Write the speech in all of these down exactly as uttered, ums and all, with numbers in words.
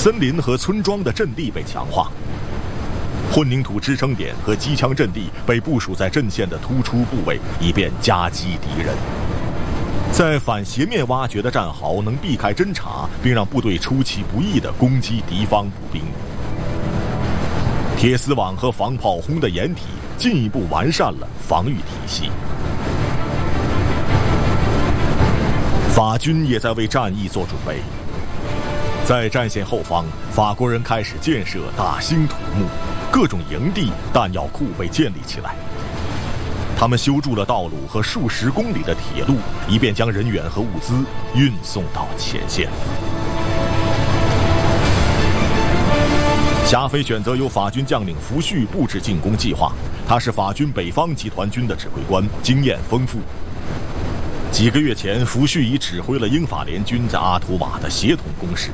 森林和村庄的阵地被强化，混凝土支撑点和机枪阵地被部署在阵线的突出部位，以便夹击敌人。在反斜面挖掘的战壕能避开侦察，并让部队出其不意地攻击敌方步兵。铁丝网和防炮轰的掩体进一步完善了防御体系。法军也在为战役做准备。在战线后方，法国人开始建设大兴土木，各种营地、弹药库被建立起来。他们修筑了道路和数十公里的铁路，以便将人员和物资运送到前线。霞飞选择由法军将领福煦布置进攻计划，他是法军北方集团军的指挥官，经验丰富。几个月前，福煦已指挥了英法联军在阿图瓦的协同攻势。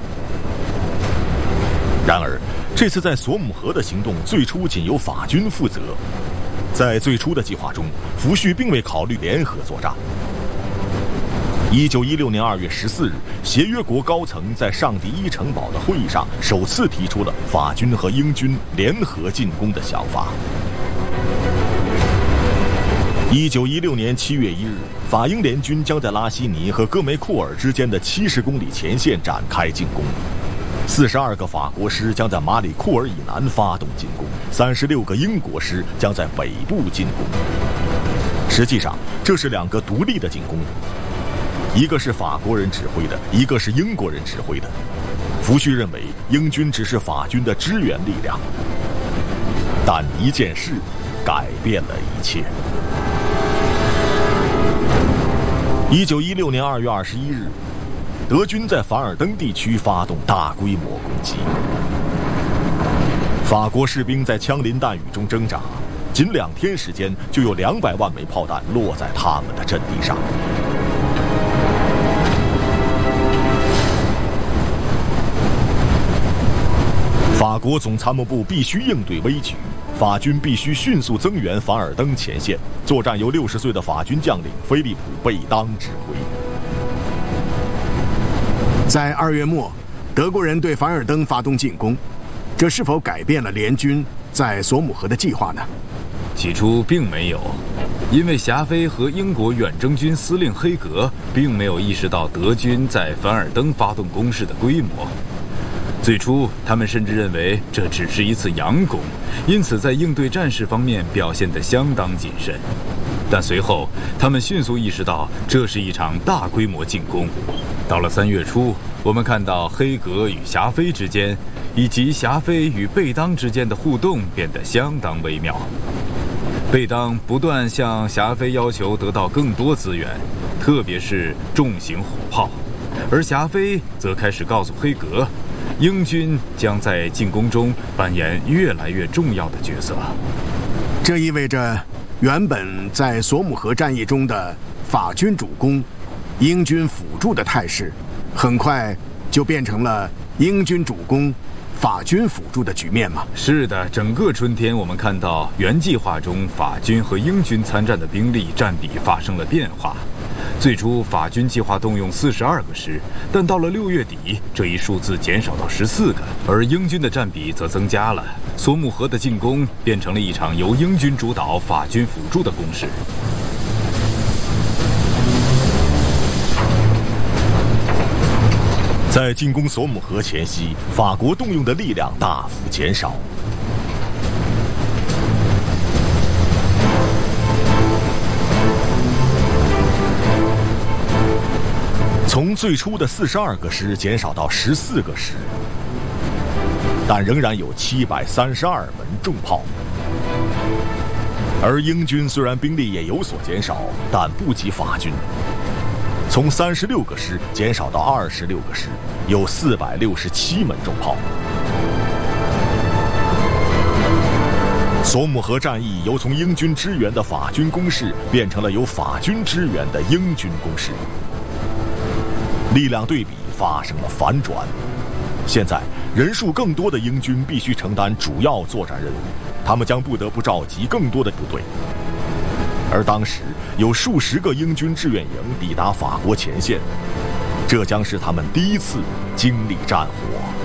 然而，这次在索姆河的行动最初仅由法军负责。在最初的计划中，福煦并未考虑联合作战。一九一六年二月十四日，协约国高层在上迪伊城堡的会议上首次提出了法军和英军联合进攻的想法。一九一六年七月一日，法英联军将在拉希尼和戈梅库尔之间的七十公里前线展开进攻。四十二个法国师将在马里库尔以南发动进攻，三十六个英国师将在北部进攻。实际上，这是两个独立的进攻，一个是法国人指挥的，一个是英国人指挥的。福煦认为英军只是法军的支援力量，但一件事改变了一切。一九一六年二月二十一日，德军在凡尔登地区发动大规模攻击，法国士兵在枪林弹雨中挣扎，仅两天时间就有两百万枚炮弹落在他们的阵地上。法国总参谋部必须应对危局，法军必须迅速增援凡尔登前线。作战由六十岁的法军将领菲利普·贝当指挥。 在二月末，德国人对凡尔登发动进攻，这是否改变了联军在索姆河的计划呢？ 起初并没有，因为霞飞和英国远征军司令黑格并没有意识到德军在凡尔登发动攻势的规模。最初，他们甚至认为这只是一次佯攻，因此在应对战事方面表现得相当谨慎。但随后，他们迅速意识到这是一场大规模进攻。到了三月初，我们看到黑格与霞飞之间，以及霞飞与贝当之间的互动变得相当微妙。贝当不断向霞飞要求得到更多资源，特别是重型火炮，而霞飞则开始告诉黑格，英军将在进攻中扮演越来越重要的角色。 这意味着，原本在索姆河战役中的法军主攻、英军辅助的态势，很快就变成了英军主攻、法军辅助的局面吗？ 是的，整个春天我们看到原计划中法军和英军参战的兵力占比发生了变化。最初，法军计划动用四十二个师，但到了六月底，这一数字减少到十四个，而英军的占比则增加了。索姆河的进攻变成了一场由英军主导、法军辅助的攻势。 在进攻索姆河前夕，法国动用的力量大幅减少。从最初的四十二个师减少到十四个师，但仍然有七百三十二门重炮。而英军虽然兵力也有所减少，但不及法军。从三十六个师减少到二十六个师，有四百六十七门重炮。索姆河战役由从英军支援的法军攻势变成了由法军支援的英军攻势，力量对比发生了反转。现在，人数更多的英军必须承担主要作战任务，他们将不得不召集更多的部队。而当时有数十个英军志愿营抵达法国前线，这将是他们第一次经历战火。